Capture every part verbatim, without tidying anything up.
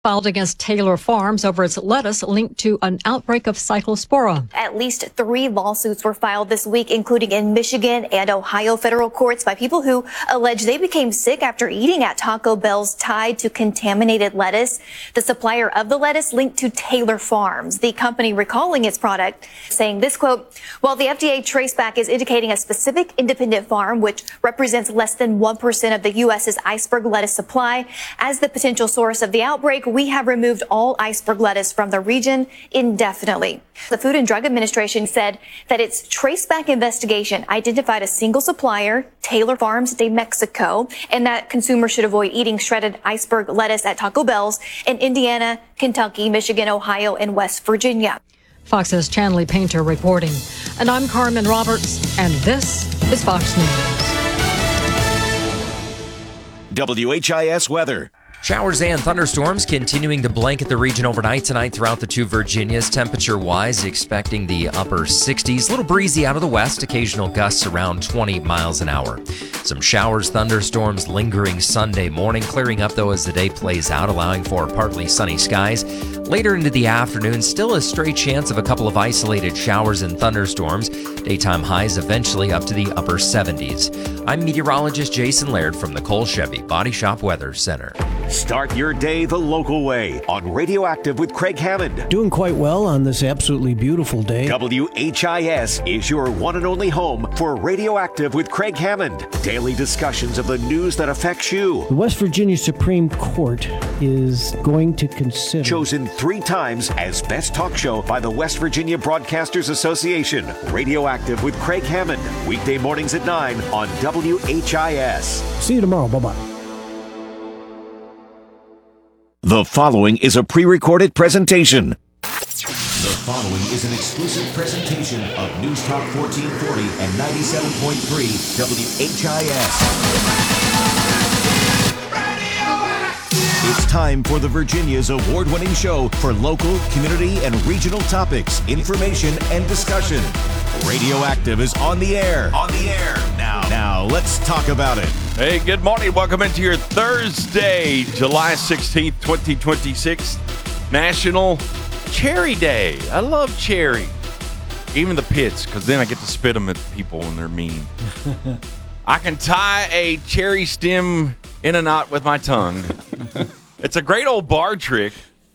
Filed against Taylor Farms over its lettuce linked to an outbreak of cyclospora. At least three lawsuits were filed this week, including in Michigan and Ohio federal courts by people who allege they became sick after eating at Taco Bell's tied to contaminated lettuce. The supplier of the lettuce linked to Taylor Farms, the company recalling its product, saying this quote, while the F D A traceback is indicating a specific independent farm, which represents less than one percent of the U S's iceberg lettuce supply, as the potential source of the outbreak, we have removed all iceberg lettuce from the region indefinitely. The Food and Drug Administration said that its traceback investigation identified a single supplier, Taylor Farms de Mexico, and that consumers should avoid eating shredded iceberg lettuce at Taco Bell's in Indiana, Kentucky, Michigan, Ohio, and West Virginia. Fox's Chanley Painter reporting. And I'm Carmen Roberts, and this is Fox News. W H I S weather. Showers and thunderstorms continuing to blanket the region overnight tonight throughout the two Virginias. Temperature-wise, expecting the upper sixties. A little breezy out of the west. Occasional gusts around twenty miles an hour. Some showers, thunderstorms lingering Sunday morning. Clearing up, though, as the day plays out, allowing for partly sunny skies. Later into the afternoon, still a stray chance of a couple of isolated showers and thunderstorms. Daytime highs eventually up to the upper seventies. I'm meteorologist Jason Laird from the Cole Chevy Body Shop Weather Center. Start your day the local way on Radioactive with Craig Hammond. Doing quite well on this absolutely beautiful day. W H I S is your one and only home for Radioactive with Craig Hammond. Daily discussions of the news that affects you. The West Virginia Supreme Court is going to consider... Chosen three times as best talk show by the West Virginia Broadcasters Association. Radioactive with Craig Hammond. Weekday mornings at nine on W H I S. See you tomorrow. Bye-bye. The following is a pre-recorded presentation. The following is an exclusive presentation of News Talk fourteen forty and ninety-seven point three W H I S. It's time for the Virginia's award-winning show for local, community, and regional topics, information, and discussion. Radioactive is on the air. On the air. Now, now let's talk about it. Hey, good morning. Welcome into your Thursday, July sixteenth, twenty twenty-six, National Cherry Day. I love cherry. Even the pits, because then I get to spit them at people when they're mean. I can tie a cherry stem in a knot with my tongue. It's a great old bar trick.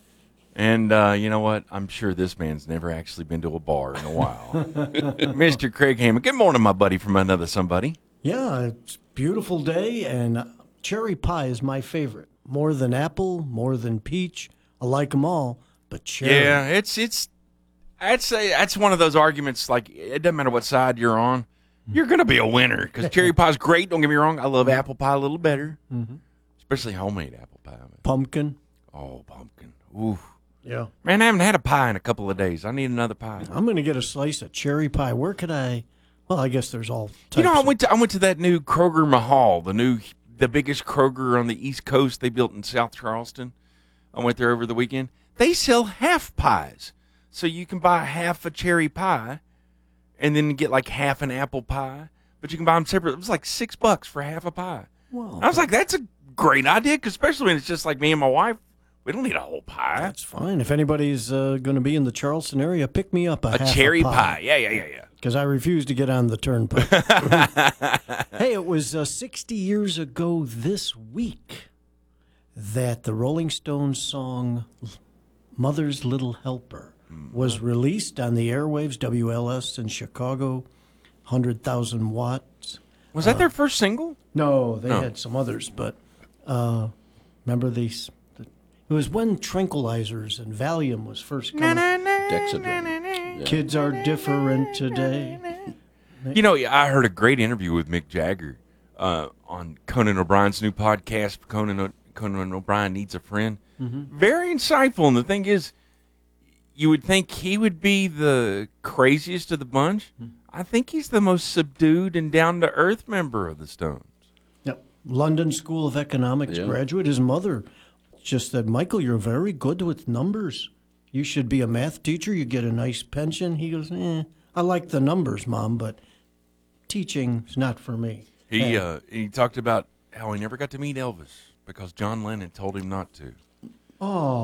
And uh, you know what? I'm sure this man's never actually been to a bar in a while. Mister Craig Hammond. Good morning, my buddy from another somebody. Yeah, it's a beautiful day, and cherry pie is my favorite. More than apple, more than peach. I like them all, but cherry. Yeah, it's it's. I'd say that's one of those arguments. Like, it doesn't matter what side you're on, you're gonna be a winner because cherry pie's great. Don't get me wrong. I love apple pie a little better, mm-hmm. especially homemade apple pie. Pumpkin. Oh, pumpkin. Ooh. Yeah. Man, I haven't had a pie in a couple of days. I need another pie. I'm going to get a slice of cherry pie. Where could I? Well, I guess there's all types. You know, I of... went to I went to that new Kroger Mahal, the new the biggest Kroger on the East Coast they built in South Charleston. I went there over the weekend. They sell half pies. So you can buy half a cherry pie and then get like half an apple pie, but you can buy them separate. It was like six bucks for half a pie. Well, I was like, that's a great idea, cause especially when it's just like me and my wife. We don't need a whole pie. That's fine. If anybody's uh, going to be in the Charleston area, pick me up a, a half cherry a pie. pie. Yeah, yeah, yeah, yeah. Because I refuse to get on the turnpike. Hey, it was uh, sixty years ago this week that the Rolling Stones song Mother's Little Helper was released on the airwaves, W L S in Chicago, one hundred thousand watts. Was that uh, their first single? No, they No. had some others, but uh, remember these? It was when tranquilizers and Valium was first coming. Dexedrine. Kids are different today. You know, I heard a great interview with Mick Jagger uh, on Conan O'Brien's new podcast, Conan, o- Conan O'Brien Needs a Friend. Mm-hmm. Very insightful. And the thing is, you would think he would be the craziest of the bunch. Mm-hmm. I think he's the most subdued and down-to-earth member of the Stones. Yep. London School of Economics Yeah. graduate. His mother just said, Michael, you're very good with numbers. You should be a math teacher. You get a nice pension. He goes, eh, I like the numbers, Mom, but teaching's not for me. He Hey. uh, he talked about how he never got to meet Elvis because John Lennon told him not to. Oh.